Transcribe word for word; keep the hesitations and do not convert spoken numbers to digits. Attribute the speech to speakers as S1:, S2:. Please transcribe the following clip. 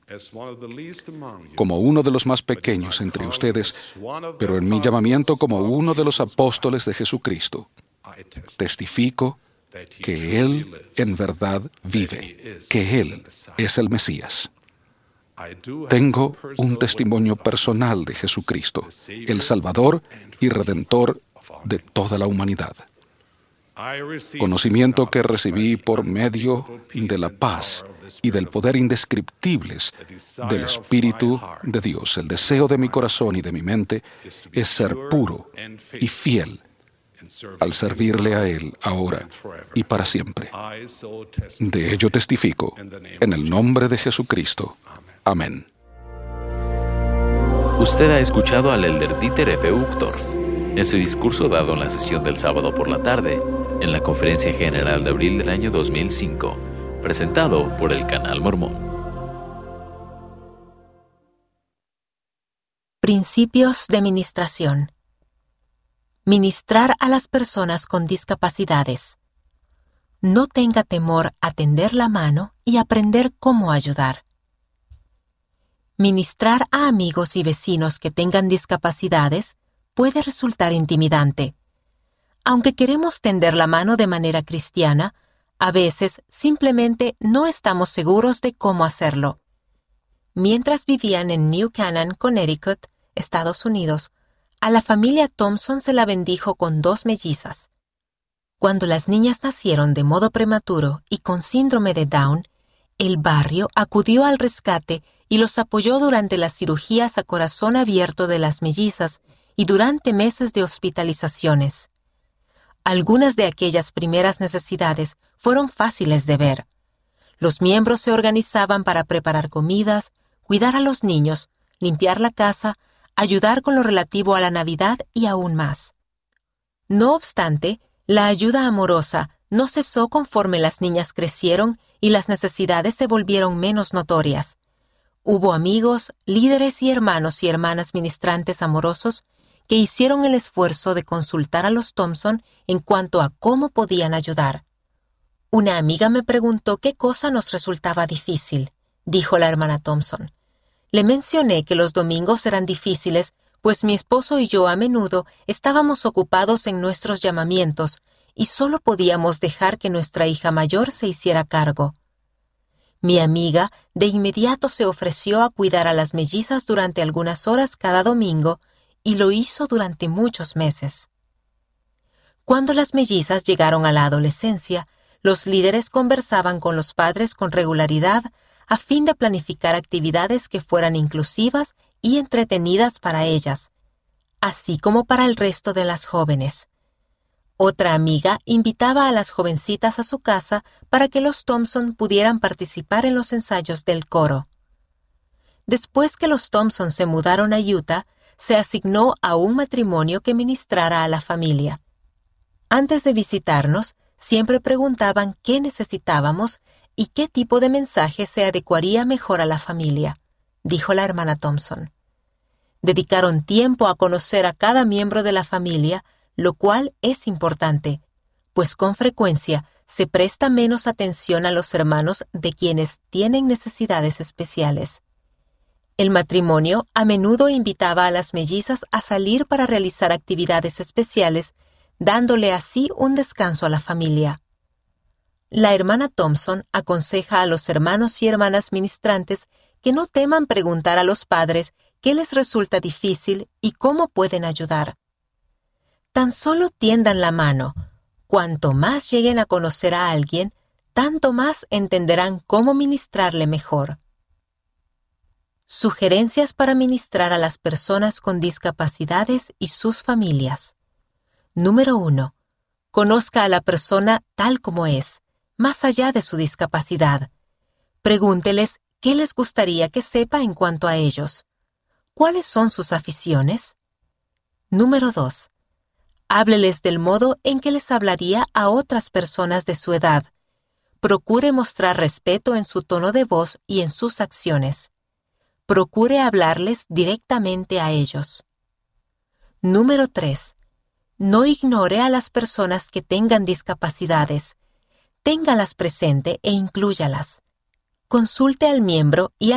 S1: como uno de los más pequeños entre ustedes, pero en mi llamamiento como uno de los apóstoles de Jesucristo, testifico que Él en verdad vive, que Él es el Mesías. Tengo un testimonio personal de Jesucristo, el Salvador y Redentor de toda la humanidad. Conocimiento que recibí por medio de la paz y del poder indescriptibles del Espíritu de Dios. El deseo de mi corazón y de mi mente es ser puro y fiel al servirle a Él ahora y para siempre. De ello testifico en el nombre de Jesucristo. Amén.
S2: Usted ha escuchado al elder Dieter F. Uchtdorf en su discurso dado en la sesión del sábado por la tarde, en la Conferencia General de abril del año dos mil cinco, presentado por el Canal Mormón.
S3: Principios de ministración. Ministrar a las personas con discapacidades. No tenga temor a tender la mano y aprender cómo ayudar. Ministrar a amigos y vecinos que tengan discapacidades puede resultar intimidante. Aunque queremos tender la mano de manera cristiana, a veces simplemente no estamos seguros de cómo hacerlo. Mientras vivían en New Canaan, Connecticut, Estados Unidos, a la familia Thompson se la bendijo con dos mellizas. Cuando las niñas nacieron de modo prematuro y con síndrome de Down, el barrio acudió al rescate y los apoyó durante las cirugías a corazón abierto de las mellizas y durante meses de hospitalizaciones. Algunas de aquellas primeras necesidades fueron fáciles de ver. Los miembros se organizaban para preparar comidas, cuidar a los niños, limpiar la casa, ayudar con lo relativo a la Navidad y aún más. No obstante, la ayuda amorosa no cesó conforme las niñas crecieron y las necesidades se volvieron menos notorias. Hubo amigos, líderes y hermanos y hermanas ministrantes amorosos que hicieron el esfuerzo de consultar a los Thompson en cuanto a cómo podían ayudar. Una amiga me preguntó qué cosa nos resultaba difícil, dijo la hermana Thompson. Le mencioné que los domingos eran difíciles, pues mi esposo y yo a menudo estábamos ocupados en nuestros llamamientos y solo podíamos dejar que nuestra hija mayor se hiciera cargo. Mi amiga de inmediato se ofreció a cuidar a las mellizas durante algunas horas cada domingo y lo hizo durante muchos meses. Cuando las mellizas llegaron a la adolescencia, los líderes conversaban con los padres con regularidad a fin de planificar actividades que fueran inclusivas y entretenidas para ellas, así como para el resto de las jóvenes. Otra amiga invitaba a las jovencitas a su casa para que los Thompson pudieran participar en los ensayos del coro. Después que los Thompson se mudaron a Utah, se asignó a un matrimonio que ministrara a la familia. Antes de visitarnos, siempre preguntaban qué necesitábamos y qué tipo de mensaje se adecuaría mejor a la familia, dijo la hermana Thompson. Dedicaron tiempo a conocer a cada miembro de la familia, lo cual es importante, pues con frecuencia se presta menos atención a los hermanos de quienes tienen necesidades especiales. El matrimonio a menudo invitaba a las mellizas a salir para realizar actividades especiales, dándole así un descanso a la familia. La hermana Thompson aconseja a los hermanos y hermanas ministrantes que no teman preguntar a los padres qué les resulta difícil y cómo pueden ayudar. Tan solo tiendan la mano. Cuanto más lleguen a conocer a alguien, tanto más entenderán cómo ministrarle mejor. Sugerencias para ministrar a las personas con discapacidades y sus familias. Número uno. Conozca a la persona tal como es, más allá de su discapacidad. Pregúnteles qué les gustaría que sepa en cuanto a ellos. ¿Cuáles son sus aficiones? Número dos. Hábleles del modo en que les hablaría a otras personas de su edad. Procure mostrar respeto en su tono de voz y en sus acciones. Procure hablarles directamente a ellos. Número tres. No ignore a las personas que tengan discapacidades. Téngalas presente e inclúyalas. Consulte al miembro y